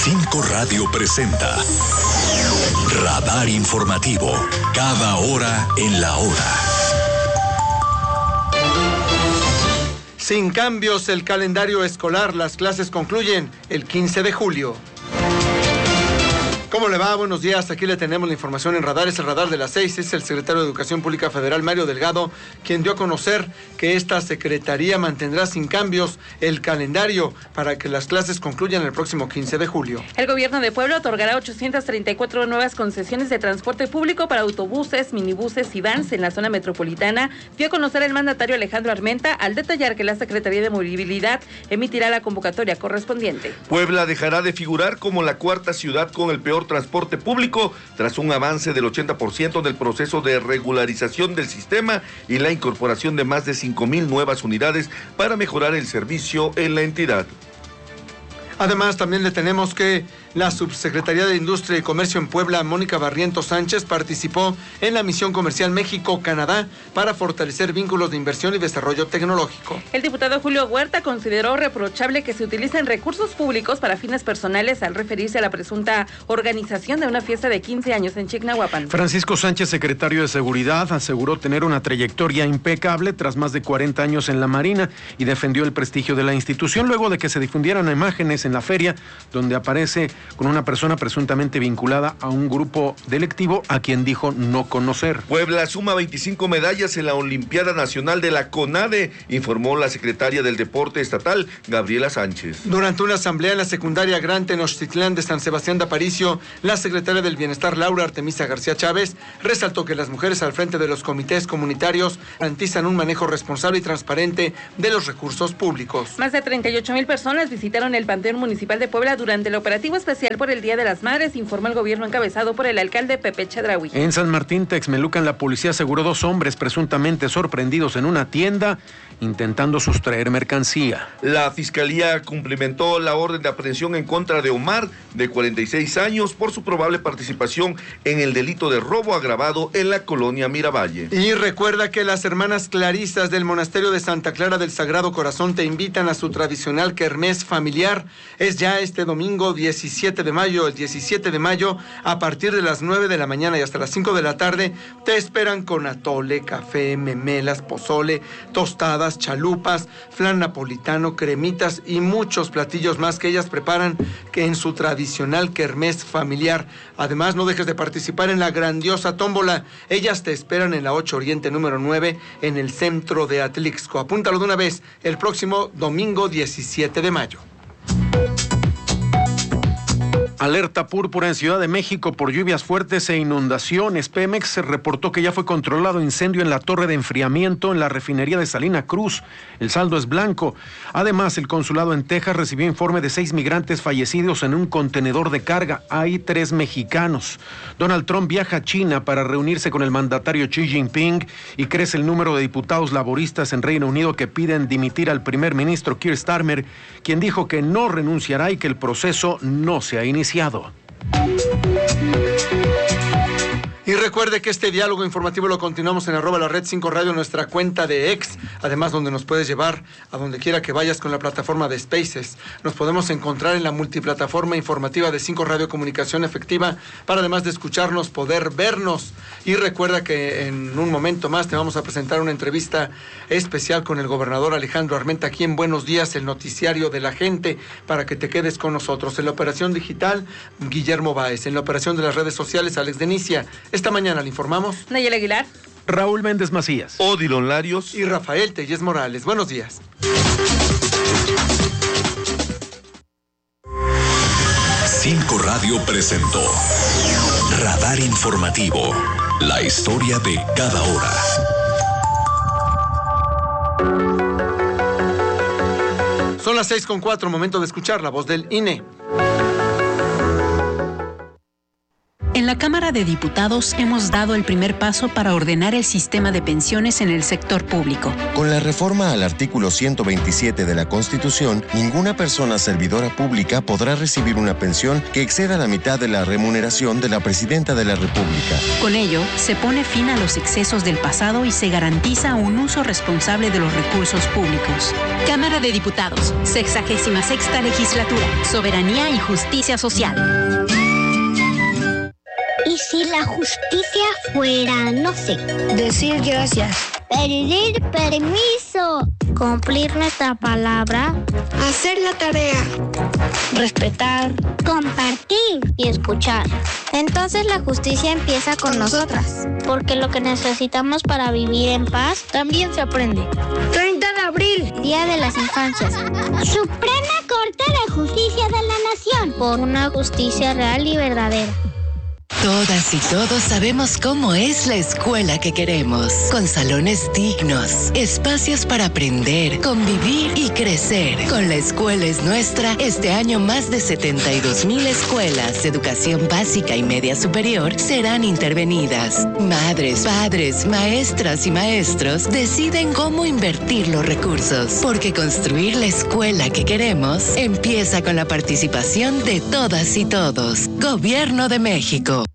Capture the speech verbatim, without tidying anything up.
cinco Radio presenta Radar Informativo, cada hora en la hora. Sin cambios el calendario escolar, las clases concluyen el quince de julio. ¿Cómo le va? Buenos días, aquí le tenemos la información en Radar, es el Radar de las seis, es el secretario de Educación Pública Federal, Mario Delgado, quien dio a conocer que esta secretaría mantendrá sin cambios el calendario para que las clases concluyan el próximo quince de julio. El gobierno de Puebla otorgará ochocientas treinta y cuatro nuevas concesiones de transporte público para autobuses, minibuses y vans en la zona metropolitana, dio a conocer el mandatario Alejandro Armenta al detallar que la Secretaría de Movilidad emitirá la convocatoria correspondiente. Puebla dejará de figurar como la cuarta ciudad con el peor transporte público tras un avance del ochenta por ciento del proceso de regularización del sistema y la incorporación de más de cinco mil nuevas unidades para mejorar el servicio en la entidad. Además, también le tenemos que la Subsecretaría de Industria y Comercio en Puebla, Mónica Barrientos Sánchez, participó en la misión comercial México-Canadá para fortalecer vínculos de inversión y desarrollo tecnológico. El diputado Julio Huerta consideró reprochable que se utilicen recursos públicos para fines personales al referirse a la presunta organización de una fiesta de quince años en Chignahuapan. Francisco Sánchez, secretario de Seguridad, aseguró tener una trayectoria impecable tras más de cuarenta años en la Marina y defendió el prestigio de la institución luego de que se difundieran imágenes en la feria donde aparece con una persona presuntamente vinculada a un grupo delictivo a quien dijo no conocer. Puebla suma veinticinco medallas en la Olimpiada Nacional de la CONADE, informó la secretaria del Deporte Estatal, Gabriela Sánchez. Durante una asamblea en la secundaria Gran Tenochtitlán de San Sebastián de Aparicio, la secretaria del Bienestar, Laura Artemisa García Chávez, resaltó que las mujeres al frente de los comités comunitarios garantizan un manejo responsable y transparente de los recursos públicos. Más de treinta y ocho mil personas visitaron el Panteón Municipal de Puebla durante el operativo especial por el Día de las Madres, informó el gobierno encabezado por el alcalde Pepe Chedraui. En San Martín Texmelucan, la policía aseguró dos hombres presuntamente sorprendidos en una tienda intentando sustraer mercancía. La fiscalía cumplimentó la orden de aprehensión en contra de Omar, de cuarenta y seis años, por su probable participación en el delito de robo agravado en la colonia Miravalle. Y recuerda que las hermanas clarisas del monasterio de Santa Clara del Sagrado Corazón te invitan a su tradicional kermés familiar. Es ya este domingo diecisiete de mayo, el diecisiete de mayo, a partir de las nueve de la mañana y hasta las cinco de la tarde, te esperan con atole, café, memelas, pozole, tostadas, chalupas, flan napolitano, cremitas y muchos platillos más que ellas preparan que en su tradicional kermés familiar. Además, no dejes de participar en la grandiosa tómbola. Ellas te esperan en la ocho Oriente número nueve en el centro de Atlixco. Apúntalo de una vez, el próximo domingo diecisiete de mayo. Alerta púrpura en Ciudad de México por lluvias fuertes e inundaciones. Pemex se reportó que ya fue controlado incendio en la torre de enfriamiento en la refinería de Salina Cruz. El saldo es blanco. Además, el consulado en Texas recibió informe de seis migrantes fallecidos en un contenedor de carga. Hay tres mexicanos. Donald Trump viaja a China para reunirse con el mandatario Xi Jinping y crece el número de diputados laboristas en Reino Unido que piden dimitir al primer ministro Keir Starmer, quien dijo que no renunciará y que el proceso no se ha iniciado. Y recuerde que este diálogo informativo lo continuamos en arroba la red cinco radio, nuestra cuenta de ex, además donde nos puedes llevar a donde quiera que vayas con la plataforma de Spaces. Nos podemos encontrar en la multiplataforma informativa de cinco Radio Comunicación Efectiva para además de escucharnos, poder vernos. Y recuerda que en un momento más te vamos a presentar una entrevista especial con el gobernador Alejandro Armenta aquí en Buenos Días, el noticiario de la gente, para que te quedes con nosotros. En la operación digital, Guillermo Báez. En la operación de las redes sociales, Alex Denicia. Esta mañana le informamos Nayel Aguilar, Raúl Méndez Macías, Odilon Larios y Rafael Tellez Morales. Buenos días. cinco Radio presentó Radar Informativo, la historia de cada hora. Son las seis con cuatro, momento de escuchar la voz del I N E. En la la Cámara de Diputados hemos dado el primer paso para ordenar el sistema de pensiones en el sector público. Con la reforma al artículo ciento veintisiete de la Constitución, ninguna persona servidora pública podrá recibir una pensión que exceda la mitad de la remuneración de la Presidenta de la República. Con ello, se pone fin a los excesos del pasado y se garantiza un uso responsable de los recursos públicos. Cámara de Diputados, sexagésima sexta legislatura, soberanía y justicia social. ¿Y si la justicia fuera, no sé, decir gracias, pedir permiso, cumplir nuestra palabra, hacer la tarea, respetar, compartir y escuchar? Entonces la justicia empieza con nosotras, porque lo que necesitamos para vivir en paz también se aprende. treinta de abril, Día de las Infancias. Suprema Corte de Justicia de la Nación, por una justicia real y verdadera. Todas y todos sabemos cómo es la escuela que queremos, con salones dignos, espacios para aprender, convivir y crecer. Con La Escuela es Nuestra, este año más de setenta y dos mil escuelas de educación básica y media superior serán intervenidas. Madres, padres, maestras y maestros deciden cómo invertir los recursos, porque construir la escuela que queremos empieza con la participación de todas y todos. Gobierno de México.